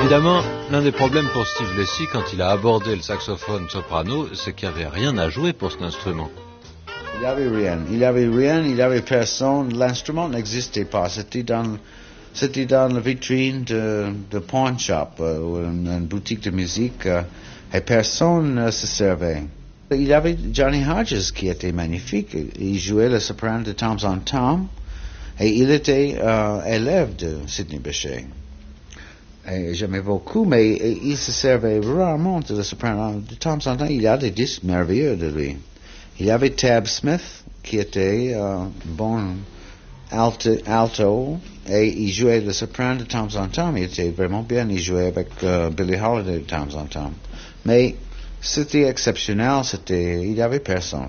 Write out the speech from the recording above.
Évidemment, l'un des problèmes pour Steve Lacy quand il a abordé le saxophone soprano, c'est qu'il n'y avait rien à jouer pour cet instrument. Il n'y avait personne, l'instrument n'existait pas, c'était dans la vitrine de pawn shop, ou une boutique de musique, et personne ne se servait. Il y avait Johnny Hodges qui était magnifique, il jouait le soprano de temps en temps, et il était élève de Sidney Bechet. Et j'aimais beaucoup, mais il se servait rarement de le soprano. De temps en temps, il y a des disques merveilleux de lui. Il y avait Tab Smith, qui était bon alto, et il jouait le soprano de temps en temps. Il était vraiment bien. Il jouait avec Billie Holiday de temps en temps. Mais c'était exceptionnel. Il n'y avait personne.